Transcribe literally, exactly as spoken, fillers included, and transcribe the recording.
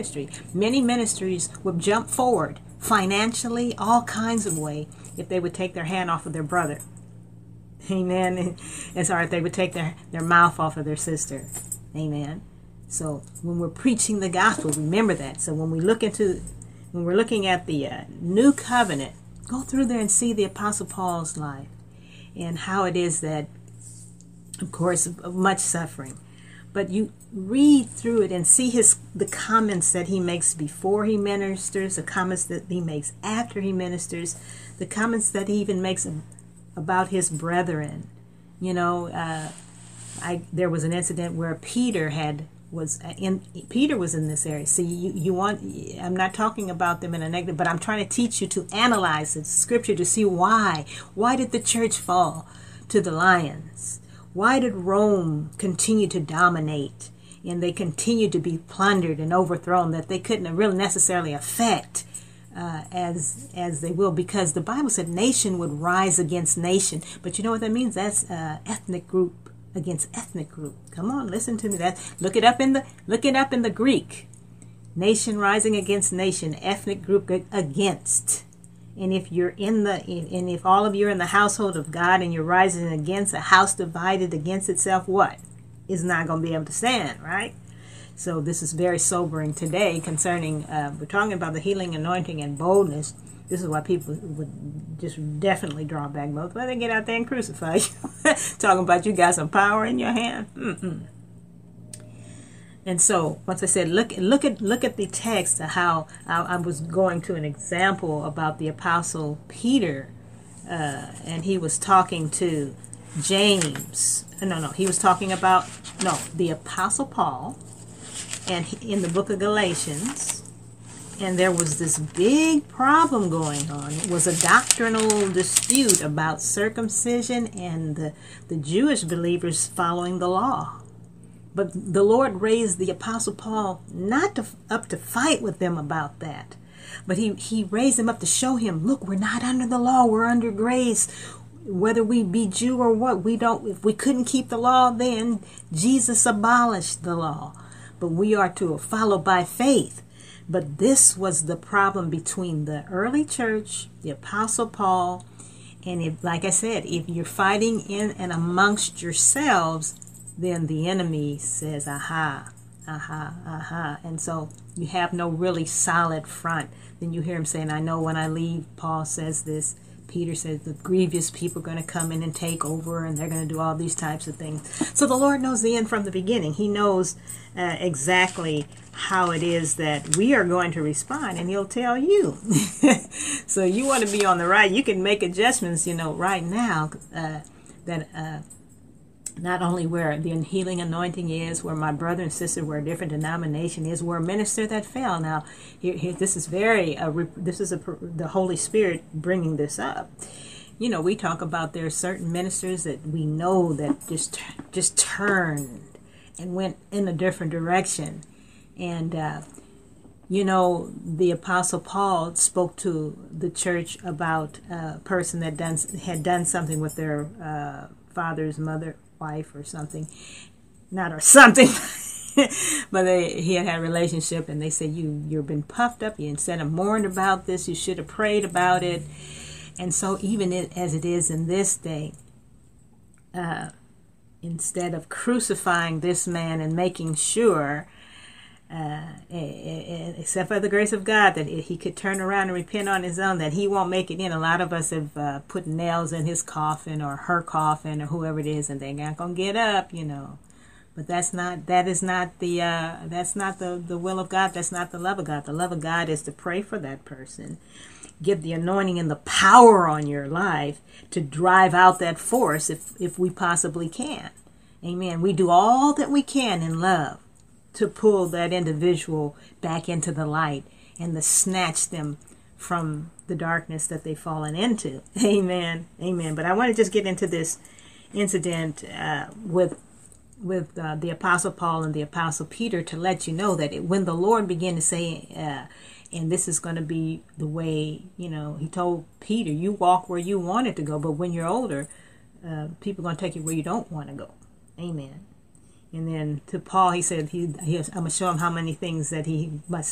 ministry. Many ministries would jump forward financially, all kinds of way, if they would take their hand off of their brother. Amen. And sorry, if they would take their, their mouth off of their sister. Amen. So when we're preaching the gospel, remember that. So when we look into, when we're looking at the uh, new covenant, go through there and see the Apostle Paul's life and how it is that, of course, of much suffering. But you read through it and see his the comments that he makes before he ministers, the comments that he makes after he ministers, the comments that he even makes about his brethren. You know, uh, I there was an incident where Peter had was in Peter was in this area. See, you you want I'm not talking about them in a negative, but I'm trying to teach you to analyze the scripture to see why. Why did the church fall to the lions? Why did Rome continue to dominate and they continued to be plundered and overthrown that they couldn't really necessarily affect uh, as as they will? Because the Bible said nation would rise against nation. But you know what that means? That's uh, ethnic group against ethnic group. Come on, listen to me. That look it up in the look it up in the Greek. Nation rising against nation, ethnic group against. And if you're in the, and if all of you are in the household of God and you're rising against a house divided against itself, what? Is not going to be able to stand, right? So this is very sobering today concerning, uh, we're talking about the healing, anointing, and boldness. This is why people would just definitely draw back. Most why they get out there and crucify you. Talking about you got some power in your hand. Mm-mm. And so, once I said, look, look at look at the text of how I, I was going to an example about the Apostle Peter, uh, and he was talking to James. No, no, he was talking about no the Apostle Paul, and he, in the book of Galatians, and there was this big problem going on. It was a doctrinal dispute about circumcision and the the Jewish believers following the law. But the Lord raised the Apostle Paul not to, up to fight with them about that. But he, he raised him up to show him, look, we're not under the law. We're under grace. Whether we be Jew or what, we don't. If we couldn't keep the law then, Jesus abolished the law. But we are to follow by faith. But this was the problem between the early church, the Apostle Paul, and if, like I said, if you're fighting in and amongst yourselves, then the enemy says, aha, aha, aha. And so you have no really solid front. Then you hear him saying, I know when I leave, Paul says this. Peter says the grievous people are going to come in and take over, and they're going to do all these types of things. So the Lord knows the end from the beginning. He knows uh, exactly how it is that we are going to respond, and he'll tell you. So you want to be on the right. You can make adjustments, you know, right now uh, that... Uh, not only where the healing anointing is, where my brother and sister, where a different denomination is, where a minister that fell. Now, here, here this is very, uh, this is a, the Holy Spirit bringing this up. You know, we talk about there are certain ministers that we know that just just turned and went in a different direction. And, uh, you know, the Apostle Paul spoke to the church about a person that done, had done something with their uh, father's mother, wife or something, not or something, but they, he had had a relationship, and they said, you, you've been puffed up, you instead of mourned about this, you should have prayed about it. And so even it, as it is in this day, uh, instead of crucifying this man and making sure, uh, except for the grace of God, that he could turn around and repent on his own, that he won't make it in. A lot of us have uh, put nails in his coffin or her coffin or whoever it is, and they're not gonna get up, you know. But that's not that is not the uh, that's not the the will of God. That's not the love of God. The love of God is to pray for that person, give the anointing and the power on your life to drive out that force if if we possibly can. Amen. We do all that we can in love to pull that individual back into the light and to snatch them from the darkness that they've fallen into. Amen. Amen. But I want to just get into this incident uh, with with uh, the Apostle Paul and the Apostle Peter to let you know that it, when the Lord began to say, uh, and this is going to be the way, you know, he told Peter, you walk where you wanted to go, but when you're older, uh, people are going to take you where you don't want to go. Amen. And then to Paul, he said, he, he I'm going to show him how many things that he must